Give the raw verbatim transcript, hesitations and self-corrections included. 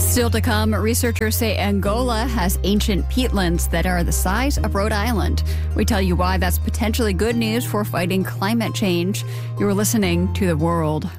Still to come, researchers say Angola has ancient peatlands that are the size of Rhode Island. We tell you why that's potentially good news for fighting climate change. You're listening to The World.